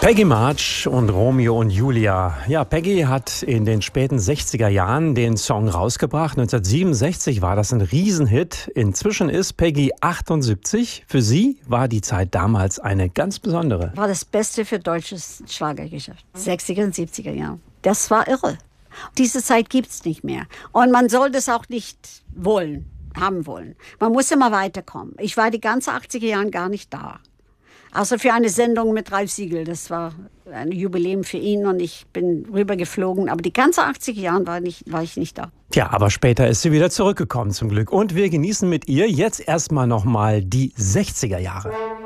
Peggy March und Romeo und Julia. Ja, Peggy hat in den späten 60er Jahren den Song rausgebracht. 1967 war das ein Riesenhit. Inzwischen ist Peggy 78. Für sie war die Zeit damals eine ganz besondere. War das Beste für deutsches Schlagergeschäft. 60er und 70er Jahre. Das war irre. Diese Zeit gibt's nicht mehr. Und man soll das auch nicht haben wollen. Man muss immer weiterkommen. Ich war die ganze 80er Jahre gar nicht da. Also für eine Sendung mit Ralf Siegel. Das war ein Jubiläum für ihn und ich bin rübergeflogen. Aber die ganze 80er Jahre war ich nicht da. Tja, aber später ist sie wieder zurückgekommen zum Glück. Und wir genießen mit ihr jetzt erstmal nochmal die 60er Jahre.